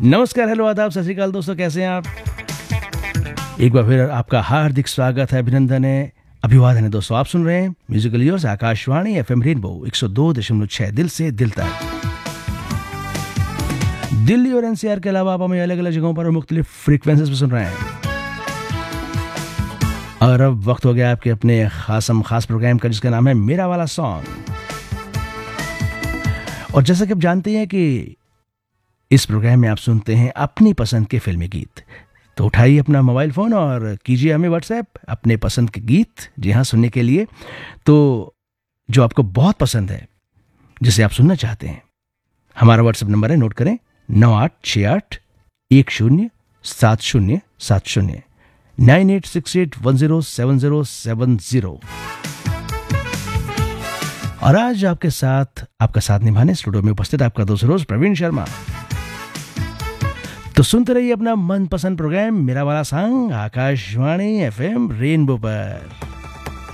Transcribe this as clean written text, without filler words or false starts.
नमस्कार, हेलो, आदाब, सत श्री अकाल दोस्तों, कैसे हैं आप? एक बार फिर आपका हार्दिक स्वागत है, अभिनंदन है, अभिवादन है दोस्तों। आप सुन रहे हैं musical years, Akashvani FM rainbow 102.6 दिल से दिल तक। दिल्ली और एनसीआर के अलावा आप हमें अलग अलग जगहों पर मुख्तलिफ फ्रीक्वेंसीज पर सुन रहे हैं। और अब वक्त हो गया आपके अपने खास प्रोग्राम का, जिसका नाम है मेरा वाला सॉन्ग। और जैसा कि आप जानते हैं कि इस प्रोग्राम में आप सुनते हैं अपनी पसंद के फिल्मी गीत, तो उठाइए अपना मोबाइल फ़ोन और कीजिए हमें व्हाट्सएप अपने पसंद के गीत, जी हाँ, सुनने के लिए। तो जो आपको बहुत पसंद है, जिसे आप सुनना चाहते हैं, हमारा व्हाट्सएप नंबर है, नोट करें, 9868107070 9868107070। और आज आपका साथ निभाने स्टूडियो में उपस्थित आपका दोस्त रोज प्रवीण शर्मा। तो सुनते रहिए अपना मनपसंद प्रोग्राम मेरा वाला सॉन्ग, आकाशवाणी एफएम रेनबो पर।